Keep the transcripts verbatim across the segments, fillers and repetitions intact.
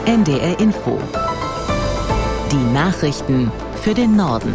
N D R Info. Die Nachrichten für den Norden.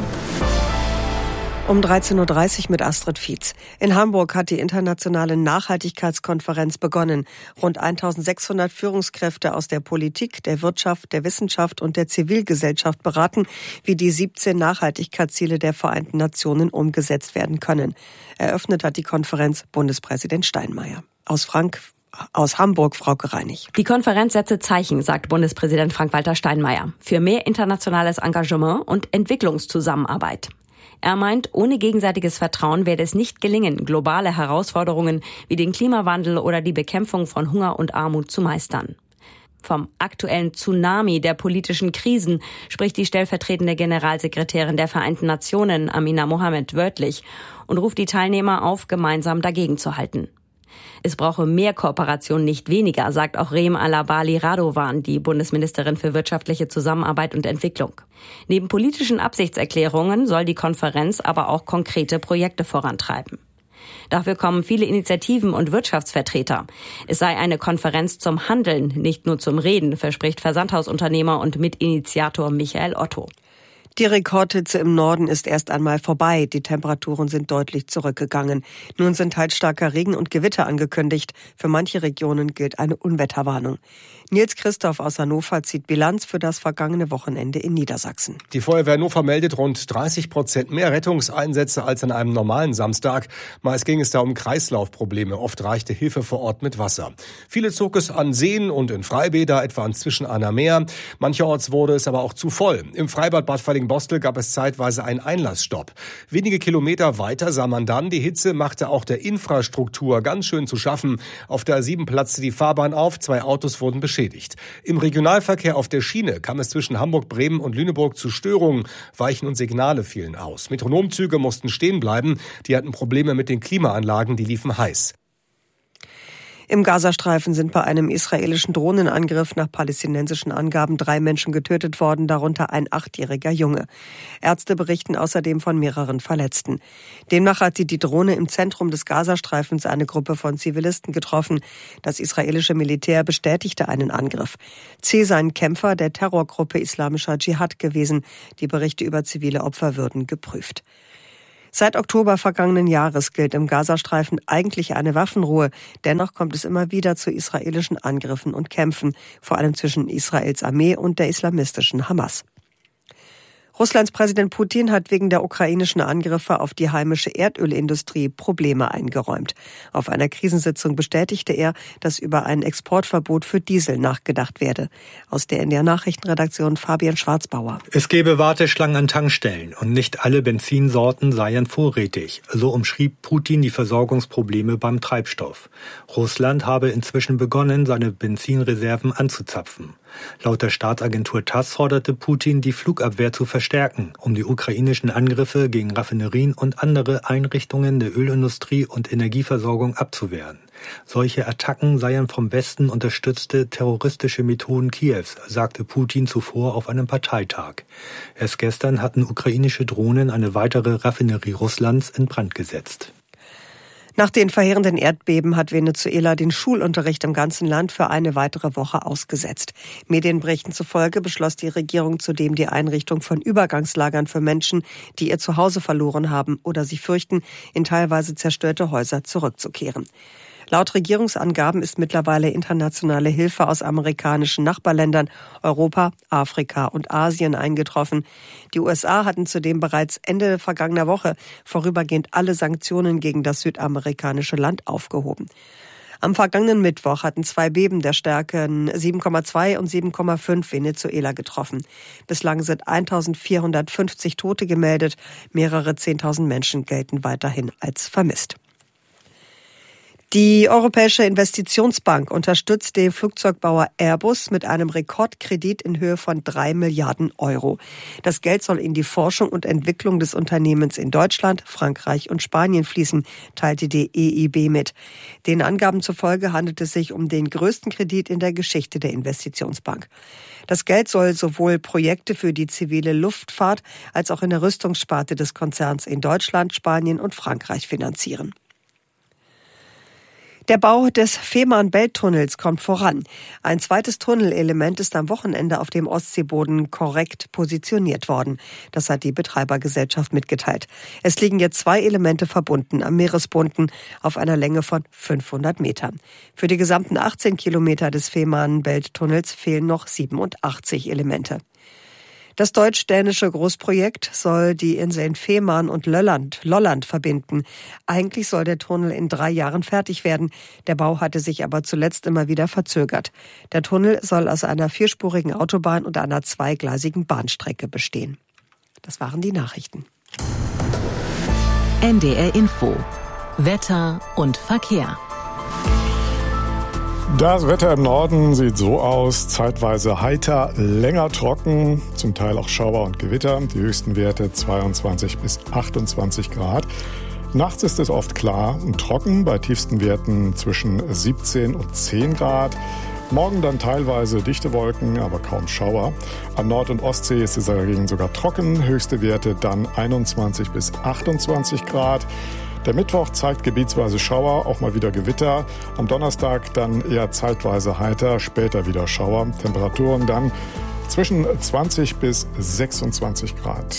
Um dreizehn Uhr dreißig mit Astrid Fietz. In Hamburg hat die internationale Nachhaltigkeitskonferenz begonnen. Rund eintausendsechshundert Führungskräfte aus der Politik, der Wirtschaft, der Wissenschaft und der Zivilgesellschaft beraten, wie die siebzehn Nachhaltigkeitsziele der Vereinten Nationen umgesetzt werden können. Eröffnet hat die Konferenz Bundespräsident Steinmeier. Aus Frank Aus Hamburg, Frauke Reinig. Die Konferenz setze Zeichen, sagt Bundespräsident Frank-Walter Steinmeier, für mehr internationales Engagement und Entwicklungszusammenarbeit. Er meint, ohne gegenseitiges Vertrauen werde es nicht gelingen, globale Herausforderungen wie den Klimawandel oder die Bekämpfung von Hunger und Armut zu meistern. Vom aktuellen Tsunami der politischen Krisen spricht die stellvertretende Generalsekretärin der Vereinten Nationen, Amina Mohammed, wörtlich und ruft die Teilnehmer auf, gemeinsam dagegen zu halten. Es brauche mehr Kooperation, nicht weniger, sagt auch Rem Alabali Radovan, die Bundesministerin für wirtschaftliche Zusammenarbeit und Entwicklung. Neben politischen Absichtserklärungen soll die Konferenz aber auch konkrete Projekte vorantreiben. Dafür kommen viele Initiativen und Wirtschaftsvertreter. Es sei eine Konferenz zum Handeln, nicht nur zum Reden, verspricht Versandhausunternehmer und Mitinitiator Michael Otto. Die Rekordhitze im Norden ist erst einmal vorbei. Die Temperaturen sind deutlich zurückgegangen. Nun sind halbstarker Regen und Gewitter angekündigt. Für manche Regionen gilt eine Unwetterwarnung. Nils Christoph aus Hannover zieht Bilanz für das vergangene Wochenende in Niedersachsen. Die Feuerwehr Hannover meldet rund dreißig Prozent mehr Rettungseinsätze als an einem normalen Samstag. Meist ging es da um Kreislaufprobleme. Oft reichte Hilfe vor Ort mit Wasser. Viele zog es an Seen und in Freibäder, etwa an Zwischenahner Meer. Mancherorts wurde es aber auch zu voll. Im Freibad Bad Falling-Bostel gab es zeitweise einen Einlassstopp. Wenige Kilometer weiter sah man dann, die Hitze machte auch der Infrastruktur ganz schön zu schaffen. Auf der A sieben platzte die Fahrbahn auf, zwei Autos wurden beschädigt. Im Regionalverkehr auf der Schiene kam es zwischen Hamburg, Bremen und Lüneburg zu Störungen. Weichen und Signale fielen aus. Metronomzüge mussten stehen bleiben. Die hatten Probleme mit den Klimaanlagen, die liefen heiß. Im Gazastreifen sind bei einem israelischen Drohnenangriff nach palästinensischen Angaben drei Menschen getötet worden, darunter ein achtjähriger Junge. Ärzte berichten außerdem von mehreren Verletzten. Demnach hat die Drohne im Zentrum des Gazastreifens eine Gruppe von Zivilisten getroffen. Das israelische Militär bestätigte einen Angriff. Ziel seien Kämpfer der Terrorgruppe Islamischer Dschihad gewesen. Die Berichte über zivile Opfer würden geprüft. Seit Oktober vergangenen Jahres gilt im Gazastreifen eigentlich eine Waffenruhe. Dennoch kommt es immer wieder zu israelischen Angriffen und Kämpfen, vor allem zwischen Israels Armee und der islamistischen Hamas. Russlands Präsident Putin hat wegen der ukrainischen Angriffe auf die heimische Erdölindustrie Probleme eingeräumt. Auf einer Krisensitzung bestätigte er, dass über ein Exportverbot für Diesel nachgedacht werde. Aus der N D R-Nachrichtenredaktion Fabian Schwarzbauer. Es gebe Warteschlangen an Tankstellen und nicht alle Benzinsorten seien vorrätig. So umschrieb Putin die Versorgungsprobleme beim Treibstoff. Russland habe inzwischen begonnen, seine Benzinreserven anzuzapfen. Laut der Staatsagentur TASS forderte Putin, die Flugabwehr zu verstärken, um die ukrainischen Angriffe gegen Raffinerien und andere Einrichtungen der Ölindustrie und Energieversorgung abzuwehren. Solche Attacken seien vom Westen unterstützte terroristische Methoden Kiews, sagte Putin zuvor auf einem Parteitag. Erst gestern hatten ukrainische Drohnen eine weitere Raffinerie Russlands in Brand gesetzt. Nach den verheerenden Erdbeben hat Venezuela den Schulunterricht im ganzen Land für eine weitere Woche ausgesetzt. Medienberichten zufolge beschloss die Regierung zudem die Einrichtung von Übergangslagern für Menschen, die ihr Zuhause verloren haben oder sich fürchten, in teilweise zerstörte Häuser zurückzukehren. Laut Regierungsangaben ist mittlerweile internationale Hilfe aus amerikanischen Nachbarländern, Europa, Afrika und Asien eingetroffen. Die U S A hatten zudem bereits Ende vergangener Woche vorübergehend alle Sanktionen gegen das südamerikanische Land aufgehoben. Am vergangenen Mittwoch hatten zwei Beben der Stärken sieben Komma zwei und sieben Komma fünf Venezuela getroffen. Bislang sind eintausendvierhundertfünfzig Tote gemeldet, mehrere zehntausend Menschen gelten weiterhin als vermisst. Die Europäische Investitionsbank unterstützt den Flugzeugbauer Airbus mit einem Rekordkredit in Höhe von drei Milliarden Euro. Das Geld soll in die Forschung und Entwicklung des Unternehmens in Deutschland, Frankreich und Spanien fließen, teilte die E I B mit. Den Angaben zufolge handelt es sich um den größten Kredit in der Geschichte der Investitionsbank. Das Geld soll sowohl Projekte für die zivile Luftfahrt als auch in der Rüstungssparte des Konzerns in Deutschland, Spanien und Frankreich finanzieren. Der Bau des Fehmarn-Belt-Tunnels kommt voran. Ein zweites Tunnelelement ist am Wochenende auf dem Ostseeboden korrekt positioniert worden. Das hat die Betreibergesellschaft mitgeteilt. Es liegen jetzt zwei Elemente verbunden am Meeresboden auf einer Länge von fünfhundert Metern. Für die gesamten achtzehn Kilometer des Fehmarn-Belt-Tunnels fehlen noch siebenundachtzig Elemente. Das deutsch-dänische Großprojekt soll die Inseln Fehmarn und Lolland, Lolland verbinden. Eigentlich soll der Tunnel in drei Jahren fertig werden. Der Bau hatte sich aber zuletzt immer wieder verzögert. Der Tunnel soll aus einer vierspurigen Autobahn und einer zweigleisigen Bahnstrecke bestehen. Das waren die Nachrichten. N D R Info. Wetter und Verkehr. Das Wetter im Norden sieht so aus, zeitweise heiter, länger trocken, zum Teil auch Schauer und Gewitter, die höchsten Werte zweiundzwanzig bis achtundzwanzig Grad. Nachts ist es oft klar und trocken, bei tiefsten Werten zwischen siebzehn und zehn Grad. Morgen dann teilweise dichte Wolken, aber kaum Schauer. An Nord- und Ostsee ist es dagegen sogar trocken, höchste Werte dann einundzwanzig bis achtundzwanzig Grad. Der Mittwoch zeigt gebietsweise Schauer, auch mal wieder Gewitter. Am Donnerstag dann eher zeitweise heiter, später wieder Schauer. Temperaturen dann zwischen zwanzig bis sechsundzwanzig Grad.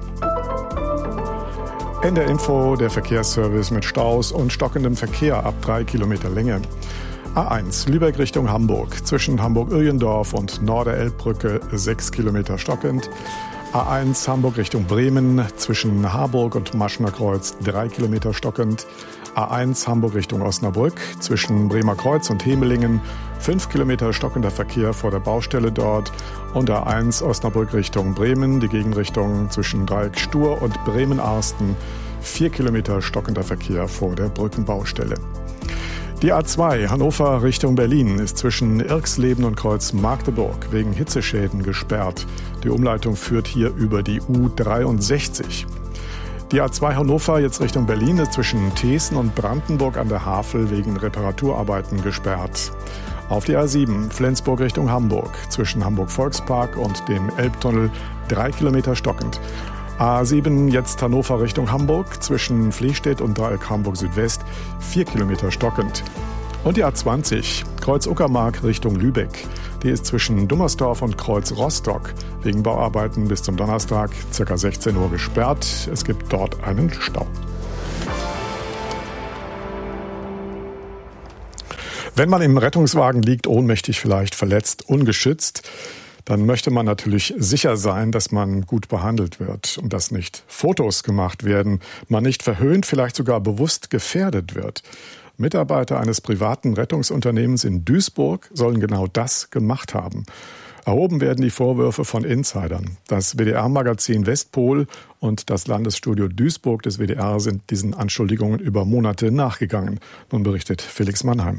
In der Info der Verkehrsservice mit Staus und stockendem Verkehr ab drei Kilometer Länge. A eins Lübeck Richtung Hamburg, zwischen Hamburg-Öhlendorf und Norderelbbrücke sechs Kilometer stockend. A eins Hamburg Richtung Bremen, zwischen Harburg und Maschner Kreuz drei Kilometer stockend. A eins Hamburg Richtung Osnabrück, zwischen Bremer Kreuz und Hemelingen fünf Kilometer stockender Verkehr vor der Baustelle dort. Und A eins Osnabrück Richtung Bremen, die Gegenrichtung zwischen Dreieck Stur und Bremen-Arsten vier Kilometer stockender Verkehr vor der Brückenbaustelle. Die A zwei Hannover Richtung Berlin ist zwischen Irxleben und Kreuz Magdeburg wegen Hitzeschäden gesperrt. Die Umleitung führt hier über die U dreiundsechzig. Die A zwei Hannover jetzt Richtung Berlin ist zwischen Thesen und Brandenburg an der Havel wegen Reparaturarbeiten gesperrt. Auf die A sieben Flensburg Richtung Hamburg zwischen Hamburg Volkspark und dem Elbtunnel drei Kilometer stockend. A sieben jetzt Hannover Richtung Hamburg, zwischen Flehstedt und Dreieck Hamburg Südwest, vier Kilometer stockend. Und die A zwanzig, Kreuz Uckermark Richtung Lübeck. Die ist zwischen Dummersdorf und Kreuz Rostock wegen Bauarbeiten bis zum Donnerstag ca. sechzehn Uhr gesperrt. Es gibt dort einen Stau. Wenn man im Rettungswagen liegt, ohnmächtig vielleicht, verletzt, ungeschützt, dann möchte man natürlich sicher sein, dass man gut behandelt wird und dass nicht Fotos gemacht werden, man nicht verhöhnt, vielleicht sogar bewusst gefährdet wird. Mitarbeiter eines privaten Rettungsunternehmens in Duisburg sollen genau das gemacht haben. Erhoben werden die Vorwürfe von Insidern. Das W D R-Magazin Westpol und das Landesstudio Duisburg des W D R sind diesen Anschuldigungen über Monate nachgegangen. Nun berichtet Felix Mannheim.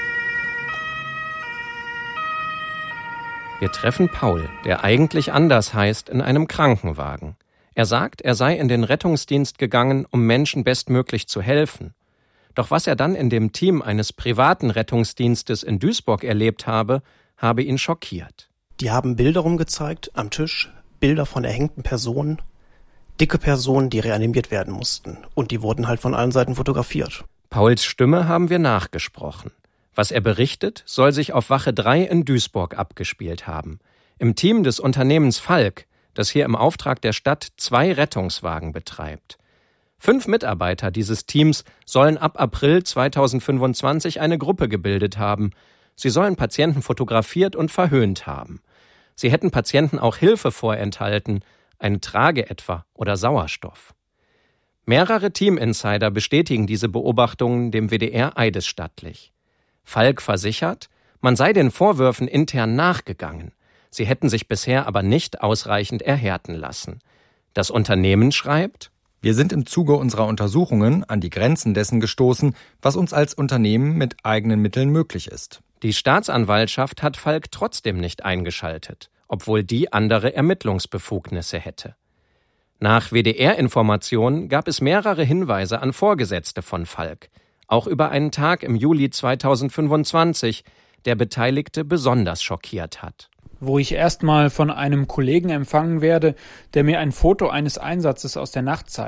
Wir treffen Paul, der eigentlich anders heißt, in einem Krankenwagen. Er sagt, er sei in den Rettungsdienst gegangen, um Menschen bestmöglich zu helfen. Doch was er dann in dem Team eines privaten Rettungsdienstes in Duisburg erlebt habe, habe ihn schockiert. Die haben Bilder rumgezeigt am Tisch, Bilder von erhängten Personen, dicke Personen, die reanimiert werden mussten. Und die wurden halt von allen Seiten fotografiert. Pauls Stimme haben wir nachgesprochen. Was er berichtet, soll sich auf Wache drei in Duisburg abgespielt haben. Im Team des Unternehmens Falk, das hier im Auftrag der Stadt zwei Rettungswagen betreibt. Fünf Mitarbeiter dieses Teams sollen ab April zweitausendfünfundzwanzig eine Gruppe gebildet haben. Sie sollen Patienten fotografiert und verhöhnt haben. Sie hätten Patienten auch Hilfe vorenthalten, eine Trage etwa oder Sauerstoff. Mehrere Team-Insider bestätigen diese Beobachtungen dem W D R eidesstattlich. Falk versichert, man sei den Vorwürfen intern nachgegangen. Sie hätten sich bisher aber nicht ausreichend erhärten lassen. Das Unternehmen schreibt: Wir sind im Zuge unserer Untersuchungen an die Grenzen dessen gestoßen, was uns als Unternehmen mit eigenen Mitteln möglich ist. Die Staatsanwaltschaft hat Falk trotzdem nicht eingeschaltet, obwohl die andere Ermittlungsbefugnisse hätte. Nach W D R-Informationen gab es mehrere Hinweise an Vorgesetzte von Falk, auch über einen Tag im Juli zweitausendfünfundzwanzig, der Beteiligte besonders schockiert hat. Wo ich erstmal von einem Kollegen empfangen werde, der mir ein Foto eines Einsatzes aus der Nacht zeigt, wo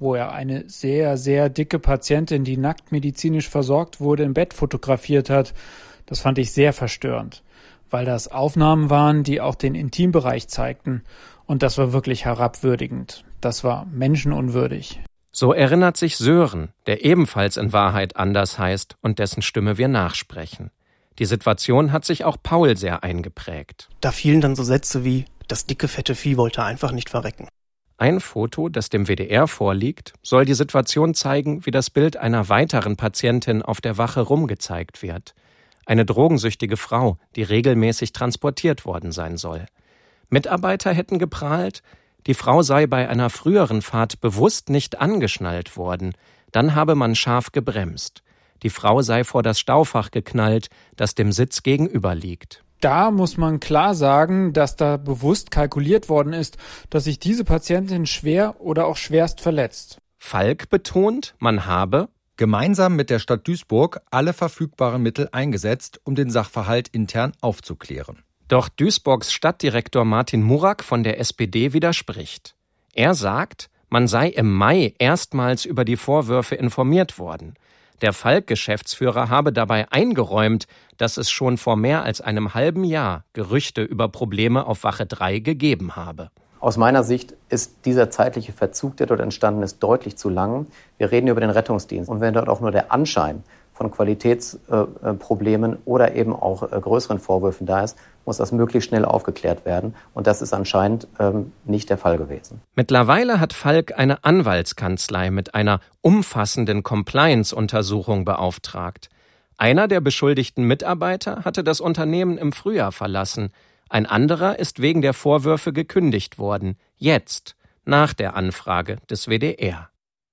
wo er eine sehr, sehr dicke Patientin, die nackt medizinisch versorgt wurde, im Bett fotografiert hat. Das fand ich sehr verstörend, weil das Aufnahmen waren, die auch den Intimbereich zeigten. Und das war wirklich herabwürdigend. Das war menschenunwürdig. So erinnert sich Sören, der ebenfalls in Wahrheit anders heißt und dessen Stimme wir nachsprechen. Die Situation hat sich auch Paul sehr eingeprägt. Da fielen dann so Sätze wie, das dicke, fette Vieh wollte einfach nicht verrecken. Ein Foto, das dem W D R vorliegt, soll die Situation zeigen, wie das Bild einer weiteren Patientin auf der Wache rumgezeigt wird. Eine drogensüchtige Frau, die regelmäßig transportiert worden sein soll. Mitarbeiter hätten geprahlt, die Frau sei bei einer früheren Fahrt bewusst nicht angeschnallt worden. Dann habe man scharf gebremst. Die Frau sei vor das Staufach geknallt, das dem Sitz gegenüber liegt. Da muss man klar sagen, dass da bewusst kalkuliert worden ist, dass sich diese Patientin schwer oder auch schwerst verletzt. Falk betont, man habe gemeinsam mit der Stadt Duisburg alle verfügbaren Mittel eingesetzt, um den Sachverhalt intern aufzuklären. Doch Duisburgs Stadtdirektor Martin Murak von der S P D widerspricht. Er sagt, man sei im Mai erstmals über die Vorwürfe informiert worden. Der Falk-Geschäftsführer habe dabei eingeräumt, dass es schon vor mehr als einem halben Jahr Gerüchte über Probleme auf Wache drei gegeben habe. Aus meiner Sicht ist dieser zeitliche Verzug, der dort entstanden ist, deutlich zu lang. Wir reden über den Rettungsdienst. Und wenn dort auch nur der Anschein von Qualitätsproblemen oder eben auch größeren Vorwürfen da ist, muss das möglichst schnell aufgeklärt werden. Und das ist anscheinend ähm, nicht der Fall gewesen. Mittlerweile hat Falk eine Anwaltskanzlei mit einer umfassenden Compliance-Untersuchung beauftragt. Einer der beschuldigten Mitarbeiter hatte das Unternehmen im Frühjahr verlassen. Ein anderer ist wegen der Vorwürfe gekündigt worden. Jetzt, nach der Anfrage des W D R.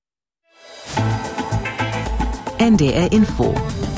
N D R Info.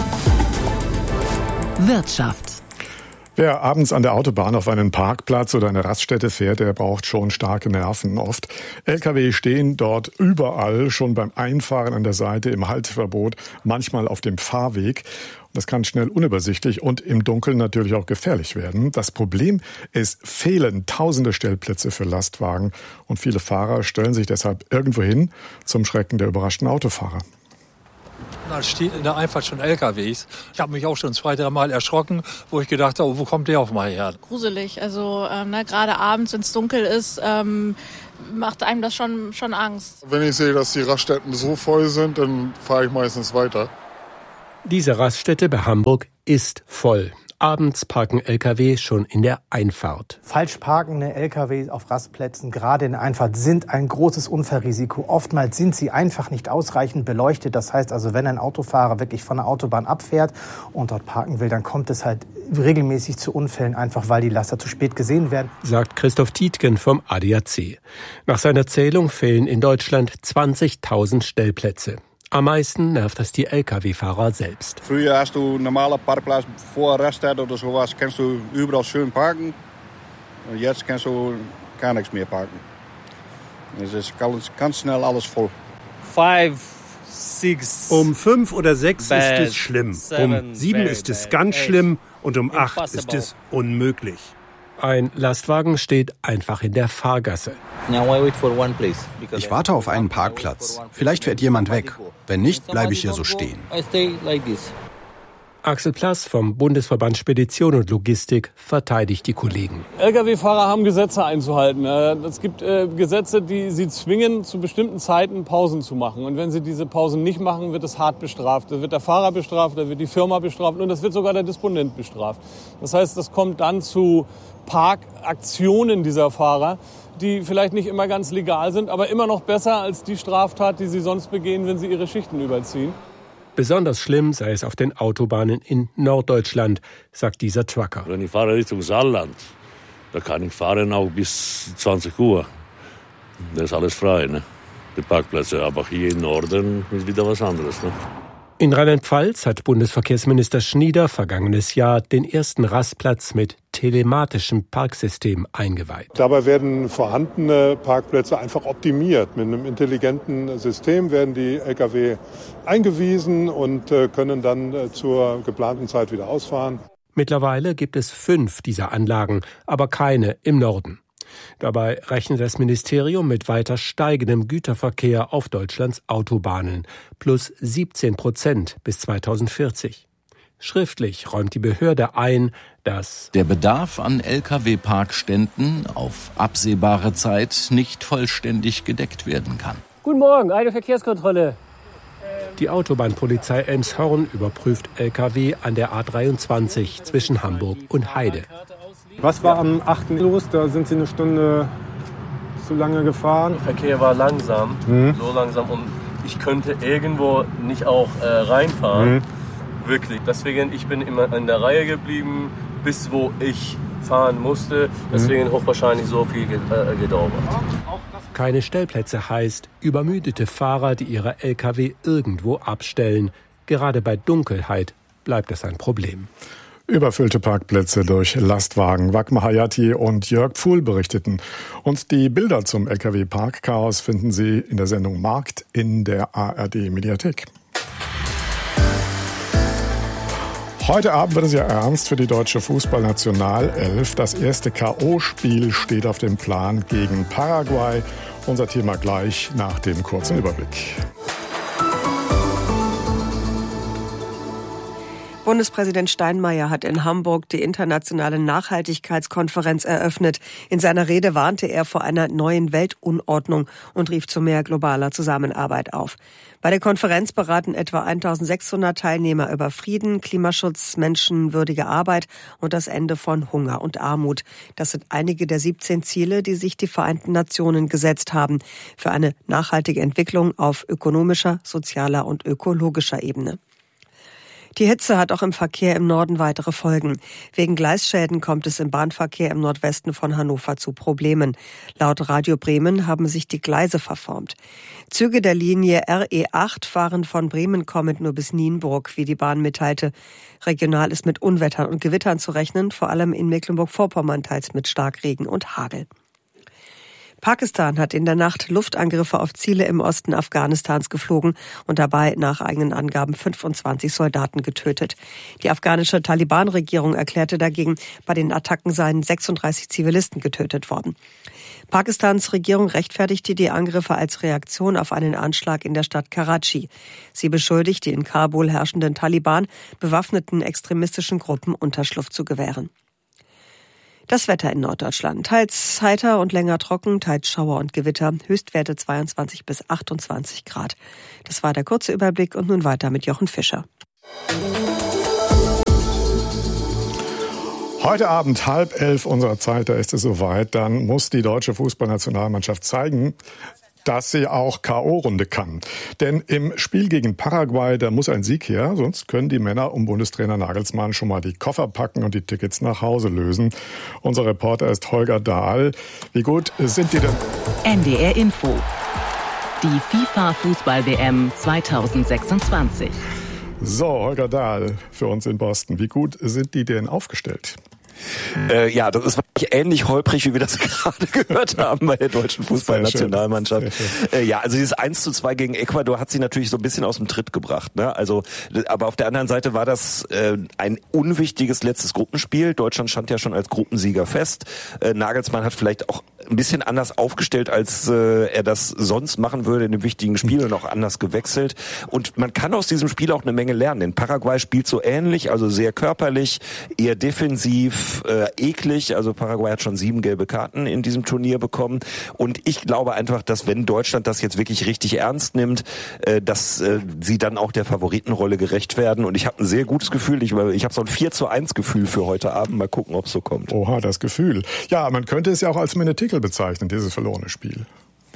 Wirtschaft. Wer abends an der Autobahn auf einen Parkplatz oder eine Raststätte fährt, der braucht schon starke Nerven oft. L K W stehen dort überall, schon beim Einfahren an der Seite, im Halteverbot, manchmal auf dem Fahrweg. Das kann schnell unübersichtlich und im Dunkeln natürlich auch gefährlich werden. Das Problem, es fehlen tausende Stellplätze für Lastwagen und viele Fahrer stellen sich deshalb irgendwo hin, zum Schrecken der überraschten Autofahrer. Da steht in der Einfahrt schon L K Ws. Ich habe mich auch schon zwei, drei Mal erschrocken, wo ich gedacht habe, wo kommt der auf mal her? Gruselig. Also ähm, ne, gerade abends, wenn es dunkel ist, ähm, macht einem das schon, schon Angst. Wenn ich sehe, dass die Raststätten so voll sind, dann fahre ich meistens weiter. Diese Raststätte bei Hamburg ist voll. Abends parken L K W schon in der Einfahrt. Falsch parkende L K W auf Rastplätzen, gerade in der Einfahrt, sind ein großes Unfallrisiko. Oftmals sind sie einfach nicht ausreichend beleuchtet. Das heißt also, wenn ein Autofahrer wirklich von der Autobahn abfährt und dort parken will, dann kommt es halt regelmäßig zu Unfällen, einfach weil die Laster zu spät gesehen werden. Sagt Christoph Tietgen vom A D A C. Nach seiner Zählung fehlen in Deutschland zwanzigtausend Stellplätze. Am meisten nervt das die L K W-Fahrer selbst. Früher hast du normale Parkplatz vor Raststätte oder sowas, kannst du überall schön parken. Und jetzt kannst du gar nichts mehr parken. Es ist ganz, ganz schnell alles voll. Five, six, um fünf oder sechs bad, ist es schlimm. seven, Um sieben very ist es bad, ganz eight, schlimm und um acht impossible. ist es unmöglich. Ein Lastwagen steht einfach in der Fahrgasse. Ich warte auf einen Parkplatz. Vielleicht fährt jemand weg. Wenn nicht, bleibe ich hier so stehen. Axel Plass vom Bundesverband Spedition und Logistik verteidigt die Kollegen. L K W-Fahrer haben Gesetze einzuhalten. Es gibt Gesetze, die sie zwingen, zu bestimmten Zeiten Pausen zu machen. Und wenn sie diese Pausen nicht machen, wird es hart bestraft. Da wird der Fahrer bestraft, da wird die Firma bestraft und das wird sogar der Disponent bestraft. Das heißt, das kommt dann zu Parkaktionen dieser Fahrer, die vielleicht nicht immer ganz legal sind, aber immer noch besser als die Straftat, die sie sonst begehen, wenn sie ihre Schichten überziehen. Besonders schlimm sei es auf den Autobahnen in Norddeutschland, sagt dieser Trucker. Wenn ich fahre Richtung Saarland, da kann ich fahren auch bis zwanzig Uhr. Da ist alles frei, ne? Die Parkplätze. Aber hier im Norden ist wieder was anderes, ne? In Rheinland-Pfalz hat Bundesverkehrsminister Schnieder vergangenes Jahr den ersten Rastplatz mit telematischem Parksystem eingeweiht. Dabei werden vorhandene Parkplätze einfach optimiert. Mit einem intelligenten System werden die L K W eingewiesen und können dann zur geplanten Zeit wieder ausfahren. Mittlerweile gibt es fünf dieser Anlagen, aber keine im Norden. Dabei rechnet das Ministerium mit weiter steigendem Güterverkehr auf Deutschlands Autobahnen, plus siebzehn Prozent bis zweitausendvierzig. Schriftlich räumt die Behörde ein, dass der Bedarf an L K W-Parkständen auf absehbare Zeit nicht vollständig gedeckt werden kann. Guten Morgen, eine Verkehrskontrolle. Die Autobahnpolizei Elmshorn überprüft L K W an der A dreiundzwanzig zwischen Hamburg und Heide. Was war am achten los? Da sind Sie eine Stunde zu lange gefahren. Der Verkehr war langsam, mhm. so langsam und ich könnte irgendwo nicht auch äh, reinfahren. Mhm. Wirklich. Deswegen, ich bin immer in der Reihe geblieben, bis wo ich fahren musste. Deswegen mhm. hochwahrscheinlich so viel äh, gedauert. Keine Stellplätze heißt übermüdete Fahrer, die ihre L K W irgendwo abstellen. Gerade bei Dunkelheit bleibt es ein Problem. Überfüllte Parkplätze durch Lastwagen. Wagma Hayati und Jörg Pfuhl berichteten. Und die Bilder zum L K W-Parkchaos finden Sie in der Sendung Markt in der A R D-Mediathek. Heute Abend wird es ja ernst für die deutsche Fußballnationalelf. Das erste K O-Spiel steht auf dem Plan gegen Paraguay. Unser Thema gleich nach dem kurzen Überblick. Bundespräsident Steinmeier hat in Hamburg die internationale Nachhaltigkeitskonferenz eröffnet. In seiner Rede warnte er vor einer neuen Weltunordnung und rief zu mehr globaler Zusammenarbeit auf. Bei der Konferenz beraten etwa eintausendsechshundert Teilnehmer über Frieden, Klimaschutz, menschenwürdige Arbeit und das Ende von Hunger und Armut. Das sind einige der siebzehn Ziele, die sich die Vereinten Nationen gesetzt haben für eine nachhaltige Entwicklung auf ökonomischer, sozialer und ökologischer Ebene. Die Hitze hat auch im Verkehr im Norden weitere Folgen. Wegen Gleisschäden kommt es im Bahnverkehr im Nordwesten von Hannover zu Problemen. Laut Radio Bremen haben sich die Gleise verformt. Züge der Linie R E acht fahren von Bremen kommend nur bis Nienburg, wie die Bahn mitteilte. Regional ist mit Unwettern und Gewittern zu rechnen, vor allem in Mecklenburg-Vorpommern teils mit Starkregen und Hagel. Pakistan hat in der Nacht Luftangriffe auf Ziele im Osten Afghanistans geflogen und dabei nach eigenen Angaben fünfundzwanzig Soldaten getötet. Die afghanische Taliban-Regierung erklärte dagegen, bei den Attacken seien sechsunddreißig Zivilisten getötet worden. Pakistans Regierung rechtfertigte die Angriffe als Reaktion auf einen Anschlag in der Stadt Karachi. Sie beschuldigt die in Kabul herrschenden Taliban, bewaffneten extremistischen Gruppen Unterschlupf zu gewähren. Das Wetter in Norddeutschland. Teils heiter und länger trocken, teils Schauer und Gewitter. Höchstwerte zweiundzwanzig bis achtundzwanzig Grad. Das war der kurze Überblick und nun weiter mit Jochen Fischer. Heute Abend halb elf unserer Zeit, da ist es soweit. Dann muss die deutsche Fußballnationalmannschaft zeigen, dass sie auch K O-Runde kann. Denn im Spiel gegen Paraguay, da muss ein Sieg her, sonst können die Männer um Bundestrainer Nagelsmann schon mal die Koffer packen und die Tickets nach Hause lösen. Unser Reporter ist Holger Dahl. Wie gut sind die denn? N D R Info. Die FIFA-Fußball-W M zweitausendsechsundzwanzig. So, Holger Dahl für uns in Boston. Wie gut sind die denn aufgestellt? Äh, ja, das ist wirklich ähnlich holprig, wie wir das gerade gehört haben bei der deutschen Fußballnationalmannschaft. Äh, ja, also dieses eins zu zwei gegen Ecuador hat sie natürlich so ein bisschen aus dem Tritt gebracht. Ne? Also, aber auf der anderen Seite war das äh, ein unwichtiges letztes Gruppenspiel. Deutschland stand ja schon als Gruppensieger fest. Äh, Nagelsmann hat vielleicht auch ein bisschen anders aufgestellt, als äh, er das sonst machen würde in dem wichtigen Spiel und auch anders gewechselt. Und man kann aus diesem Spiel auch eine Menge lernen. Denn Paraguay spielt so ähnlich, also sehr körperlich, eher defensiv, äh, eklig. Also Paraguay hat schon sieben gelbe Karten in diesem Turnier bekommen. Und ich glaube einfach, dass wenn Deutschland das jetzt wirklich richtig ernst nimmt, äh, dass äh, sie dann auch der Favoritenrolle gerecht werden. Und ich habe ein sehr gutes Gefühl. Ich, ich habe so ein vier zu eins Gefühl für heute Abend. Mal gucken, ob es so kommt. Oha, das Gefühl. Ja, man könnte es ja auch als Menetik bezeichnen, dieses verlorene Spiel.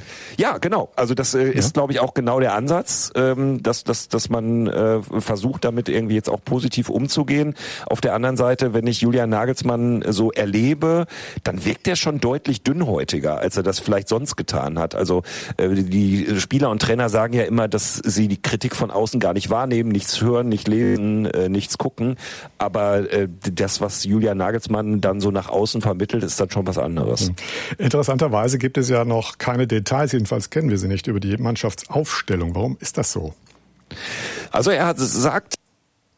Ja, genau. Also das äh, ist, ja. glaube ich, auch genau der Ansatz, ähm, dass, dass, dass man äh, versucht, damit irgendwie jetzt auch positiv umzugehen. Auf der anderen Seite, wenn ich Julian Nagelsmann so erlebe, dann wirkt er schon deutlich dünnhäutiger, als er das vielleicht sonst getan hat. Also äh, die Spieler und Trainer sagen ja immer, dass sie die Kritik von außen gar nicht wahrnehmen, nichts hören, nicht lesen, äh, nichts gucken. Aber äh, das, was Julian Nagelsmann dann so nach außen vermittelt, ist dann schon was anderes. Interessanterweise gibt es ja noch keine Details, jedenfalls kennen wir sie nicht, über die Mannschaftsaufstellung. Warum ist das so? Also er hat gesagt,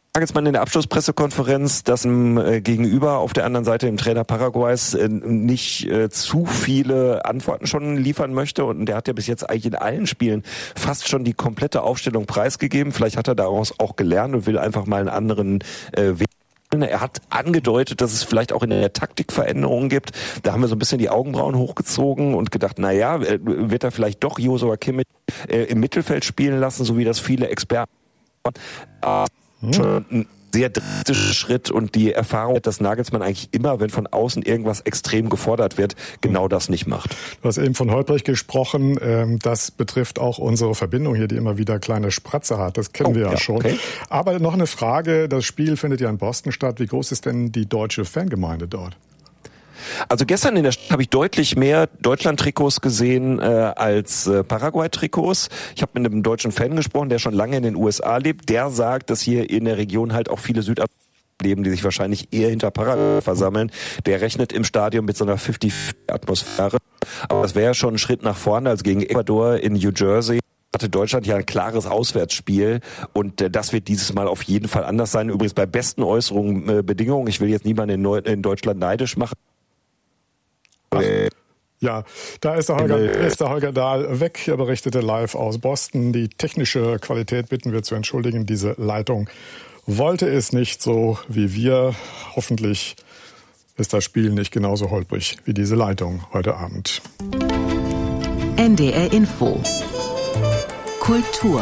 Nagelsmann in der Abschlusspressekonferenz, dass ihm äh, gegenüber auf der anderen Seite dem Trainer Paraguays äh, nicht äh, zu viele Antworten schon liefern möchte. Und der hat ja bis jetzt eigentlich in allen Spielen fast schon die komplette Aufstellung preisgegeben. Vielleicht hat er daraus auch gelernt und will einfach mal einen anderen äh, Weg. Er hat angedeutet, dass es vielleicht auch in der Taktik Veränderungen gibt. Da haben wir so ein bisschen die Augenbrauen hochgezogen und gedacht, na ja, wird er vielleicht doch Joshua Kimmich äh, im Mittelfeld spielen lassen, so wie das viele Experten äh, hm. schon ein sehr drastischer Schritt und die Erfahrung, dass Nagelsmann eigentlich immer, wenn von außen irgendwas extrem gefordert wird, genau das nicht macht. Du hast eben von Holtbrich gesprochen. Das betrifft auch unsere Verbindung hier, die immer wieder kleine Spratze hat. Das kennen oh, wir ja, ja schon. Okay. Aber noch eine Frage. Das Spiel findet ja in Boston statt. Wie groß ist denn die deutsche Fangemeinde dort? Also gestern in der Stadt habe ich deutlich mehr Deutschland-Trikots gesehen äh, als äh, Paraguay-Trikots. Ich habe mit einem deutschen Fan gesprochen, der schon lange in den U S A lebt. Der sagt, dass hier in der Region halt auch viele Südafrikaner leben, die sich wahrscheinlich eher hinter Paraguay versammeln. Der rechnet im Stadion mit so einer fünfzig-fünfzig-Atmosphäre. Aber das wäre ja schon ein Schritt nach vorne, als gegen Ecuador in New Jersey hatte Deutschland ja ein klares Auswärtsspiel und äh, das wird dieses Mal auf jeden Fall anders sein. Übrigens bei besten Äußerungen, äh, Bedingungen. Ich will jetzt niemanden in, Neu- in Deutschland neidisch machen. Ach, ja, da ist der, Holger, ist der Holger Dahl weg. Er berichtete live aus Boston. Die technische Qualität bitten wir zu entschuldigen. Diese Leitung wollte es nicht so wie wir. Hoffentlich ist das Spiel nicht genauso holprig wie diese Leitung heute Abend. N D R Info. Kultur.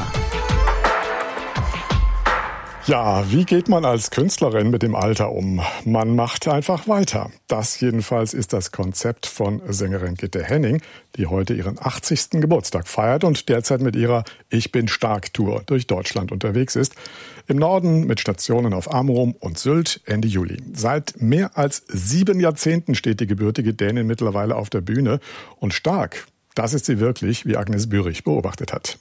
Ja, wie geht man als Künstlerin mit dem Alter um? Man macht einfach weiter. Das jedenfalls ist das Konzept von Sängerin Gitte Henning, die heute ihren achtzigsten Geburtstag feiert und derzeit mit ihrer Ich bin stark Tour durch Deutschland unterwegs ist. Im Norden mit Stationen auf Amrum und Sylt Ende Juli. Seit mehr als sieben Jahrzehnten steht die gebürtige Dänin mittlerweile auf der Bühne. Und stark, das ist sie wirklich, wie Agnes Bürich beobachtet hat.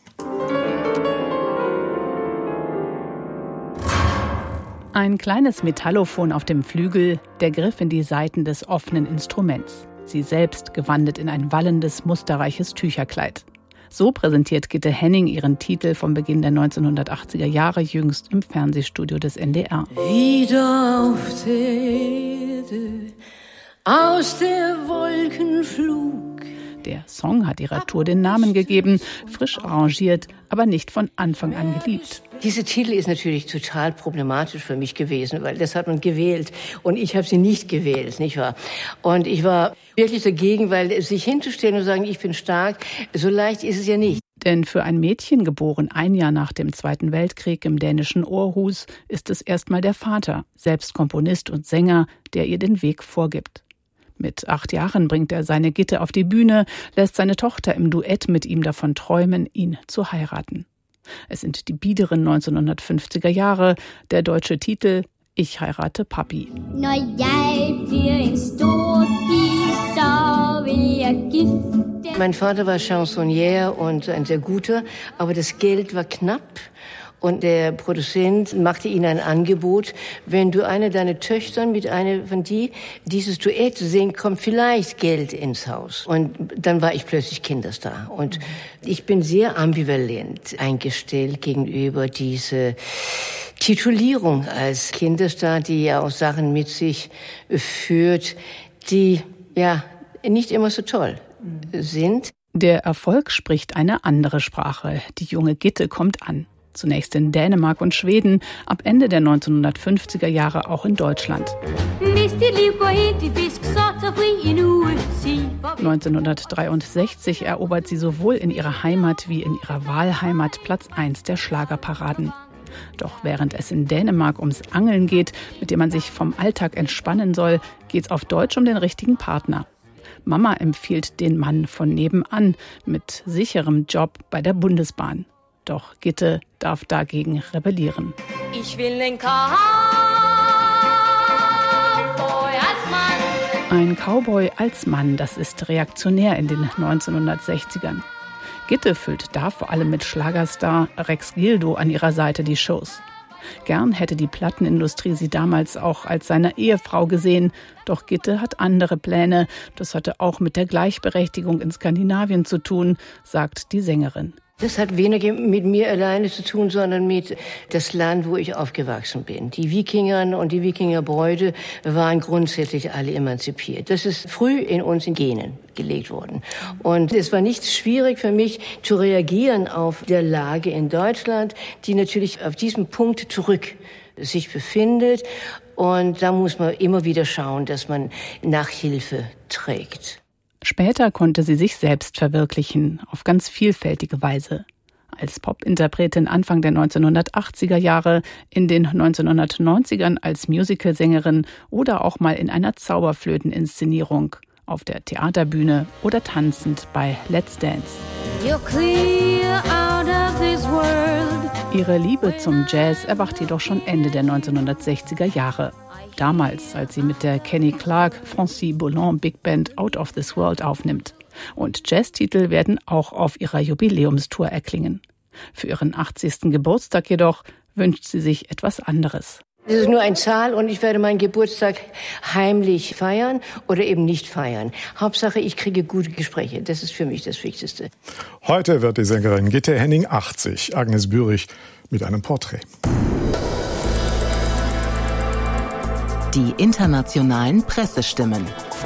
Ein kleines Metallophon auf dem Flügel, der Griff in die Saiten des offenen Instruments. Sie selbst gewandelt in ein wallendes, musterreiches Tücherkleid. So präsentiert Gitte Henning ihren Titel vom Beginn der neunzehnhundertachtziger Jahre jüngst im Fernsehstudio des N D R. Wieder auf der Erde, aus der Wolkenflug. Der Song hat ihrer Tour den Namen gegeben, frisch arrangiert, aber nicht von Anfang an geliebt. Diese Titel ist natürlich total problematisch für mich gewesen, weil das hat man gewählt und ich habe sie nicht gewählt, nicht wahr? Und ich war wirklich dagegen, weil sich hinzustellen und sagen, ich bin stark, so leicht ist es ja nicht. Denn für ein Mädchen, geboren ein Jahr nach dem Zweiten Weltkrieg im dänischen Aarhus, ist es erstmal der Vater, selbst Komponist und Sänger, der ihr den Weg vorgibt. Mit acht Jahren bringt er seine Gitte auf die Bühne, lässt seine Tochter im Duett mit ihm davon träumen, ihn zu heiraten. Es sind die biederen neunzehnhundertfünfziger Jahre, der deutsche Titel Ich heirate Papi. Når jeg bliver en stor pige, så vil jeg gifte. Mein Vater war Chansonnier und ein sehr guter, aber das Geld war knapp. Und der Produzent machte ihnen ein Angebot, wenn du eine deiner Töchter mit einer von die dieses Duett singen, kommt vielleicht Geld ins Haus. Und dann war ich plötzlich Kinderstar. Und ich bin sehr ambivalent eingestellt gegenüber diese Titulierung als Kinderstar, die ja auch Sachen mit sich führt, die ja nicht immer so toll sind. Der Erfolg spricht eine andere Sprache. Die junge Gitte kommt an. Zunächst in Dänemark und Schweden, ab Ende der neunzehnhundertfünfziger Jahre auch in Deutschland. neunzehnhundertdreiundsechzig erobert sie sowohl in ihrer Heimat wie in ihrer Wahlheimat Platz eins der Schlagerparaden. Doch während es in Dänemark ums Angeln geht, mit dem man sich vom Alltag entspannen soll, geht's auf Deutsch um den richtigen Partner. Mama empfiehlt den Mann von nebenan mit sicherem Job bei der Bundesbahn. Doch Gitte darf dagegen rebellieren. Ich will den Cowboy als Mann. Ein Cowboy als Mann, das ist reaktionär in den neunzehnhundertsechzigern. Gitte füllt da vor allem mit Schlagerstar Rex Gildo an ihrer Seite die Shows. Gern hätte die Plattenindustrie sie damals auch als seine Ehefrau gesehen. Doch Gitte hat andere Pläne. Das hatte auch mit der Gleichberechtigung in Skandinavien zu tun, sagt die Sängerin. Das hat weniger mit mir alleine zu tun, sondern mit das Land, wo ich aufgewachsen bin. Die Wikinger und die Wikingerbräute waren grundsätzlich alle emanzipiert. Das ist früh in uns in Genen gelegt worden. Und es war nicht schwierig für mich zu reagieren auf der Lage in Deutschland, die natürlich auf diesem Punkt zurück sich befindet. Und da muss man immer wieder schauen, dass man Nachhilfe trägt. Später konnte sie sich selbst verwirklichen, auf ganz vielfältige Weise. Als Popinterpretin Anfang der neunzehnhundertachtziger Jahre, in den neunzehnhundertneunzigern als Musicalsängerin oder auch mal in einer Zauberflöteninszenierung, auf der Theaterbühne oder tanzend bei Let's Dance. You're clear out of this world. Ihre Liebe zum Jazz erwacht jedoch schon Ende der neunzehnhundertsechziger Jahre. Damals, als sie mit der Kenny Clark Francis Boulan Big Band Out of This World aufnimmt. Und Jazztitel werden auch auf ihrer Jubiläumstour erklingen. Für ihren achtzigsten Geburtstag jedoch wünscht sie sich etwas anderes. Es ist nur eine Zahl und ich werde meinen Geburtstag heimlich feiern oder eben nicht feiern. Hauptsache, ich kriege gute Gespräche. Das ist für mich das Wichtigste. Heute wird die Sängerin Gitte Henning achtzig. Agnes Bürich mit einem Porträt. Die internationalen Pressestimmen.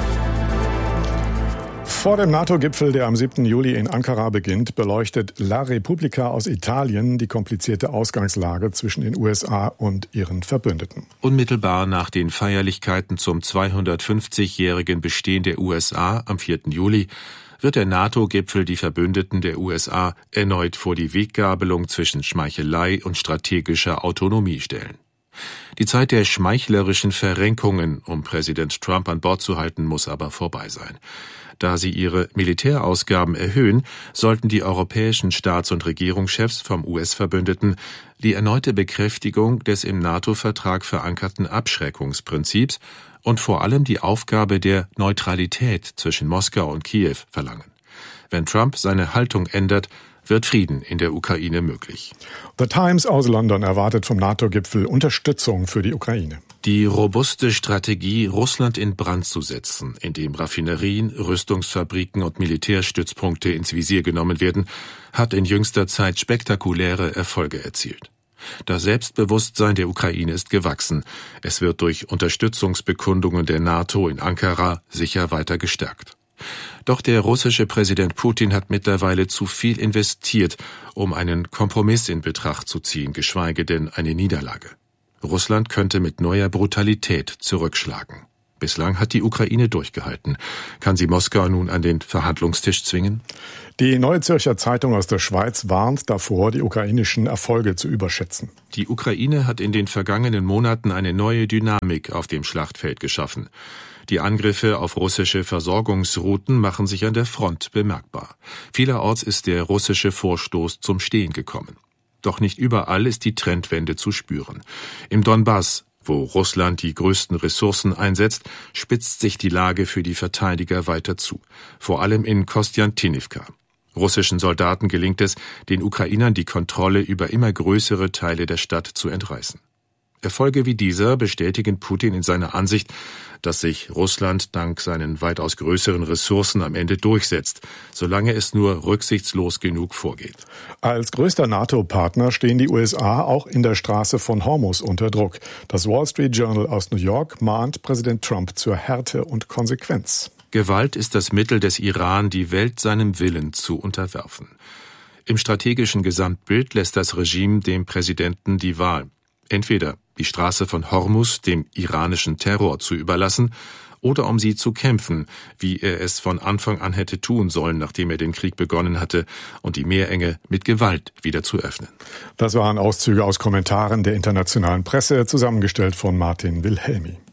Vor dem NATO-Gipfel, der am siebten Juli in Ankara beginnt, beleuchtet La Repubblica aus Italien die komplizierte Ausgangslage zwischen den U S A und ihren Verbündeten. Unmittelbar nach den Feierlichkeiten zum zweihundertfünfzigjährigen Bestehen der U S A am vierten Juli wird der NATO-Gipfel die Verbündeten der U S A erneut vor die Weggabelung zwischen Schmeichelei und strategischer Autonomie stellen. Die Zeit der schmeichlerischen Verrenkungen, um Präsident Trump an Bord zu halten, muss aber vorbei sein. Da sie ihre Militärausgaben erhöhen, sollten die europäischen Staats- und Regierungschefs vom U S-Verbündeten die erneute Bekräftigung des im NATO-Vertrag verankerten Abschreckungsprinzips und vor allem die Aufgabe der Neutralität zwischen Moskau und Kiew verlangen. Wenn Trump seine Haltung ändert, wird Frieden in der Ukraine möglich. The Times aus London erwartet vom NATO-Gipfel Unterstützung für die Ukraine. Die robuste Strategie, Russland in Brand zu setzen, indem Raffinerien, Rüstungsfabriken und Militärstützpunkte ins Visier genommen werden, hat in jüngster Zeit spektakuläre Erfolge erzielt. Das Selbstbewusstsein der Ukraine ist gewachsen. Es wird durch Unterstützungsbekundungen der NATO in Ankara sicher weiter gestärkt. Doch der russische Präsident Putin hat mittlerweile zu viel investiert, um einen Kompromiss in Betracht zu ziehen, geschweige denn eine Niederlage. Russland könnte mit neuer Brutalität zurückschlagen. Bislang hat die Ukraine durchgehalten. Kann sie Moskau nun an den Verhandlungstisch zwingen? Die Neue Zürcher Zeitung aus der Schweiz warnt davor, die ukrainischen Erfolge zu überschätzen. Die Ukraine hat in den vergangenen Monaten eine neue Dynamik auf dem Schlachtfeld geschaffen. Die Angriffe auf russische Versorgungsrouten machen sich an der Front bemerkbar. Vielerorts ist der russische Vorstoß zum Stehen gekommen. Doch nicht überall ist die Trendwende zu spüren. Im Donbass, wo Russland die größten Ressourcen einsetzt, spitzt sich die Lage für die Verteidiger weiter zu. Vor allem in Kostjantinivka. Russischen Soldaten gelingt es, den Ukrainern die Kontrolle über immer größere Teile der Stadt zu entreißen. Erfolge wie dieser bestätigen Putin in seiner Ansicht, dass sich Russland dank seinen weitaus größeren Ressourcen am Ende durchsetzt, solange es nur rücksichtslos genug vorgeht. Als größter NATO-Partner stehen die U S A auch in der Straße von Hormuz unter Druck. Das Wall Street Journal aus New York mahnt Präsident Trump zur Härte und Konsequenz. Gewalt ist das Mittel des Iran, die Welt seinem Willen zu unterwerfen. Im strategischen Gesamtbild lässt das Regime dem Präsidenten die Wahl. Entweder die Straße von Hormuz dem iranischen Terror zu überlassen oder um sie zu kämpfen, wie er es von Anfang an hätte tun sollen, nachdem er den Krieg begonnen hatte, und die Meerenge mit Gewalt wieder zu öffnen. Das waren Auszüge aus Kommentaren der internationalen Presse, zusammengestellt von Martin Wilhelmi.